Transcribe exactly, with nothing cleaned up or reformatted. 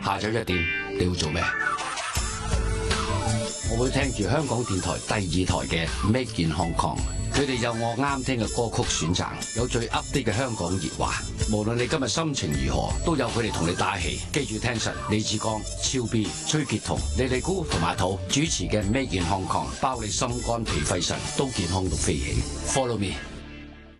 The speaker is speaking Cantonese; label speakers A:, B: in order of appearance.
A: 下晝一點你會做咩？我會聽住香港電台第二台嘅 Made in Hong Kong， 佢哋有我啱聽嘅歌曲選擇，有最 update 嘅香港熱話。無論你今日心情如何，都有佢哋同你打氣。記住聽實李志剛、超 B、崔潔彤、李麗姑同埋阿土主持嘅 Made in Hong Kong， 包你心肝脾肺腎都健康到飛起。Follow me。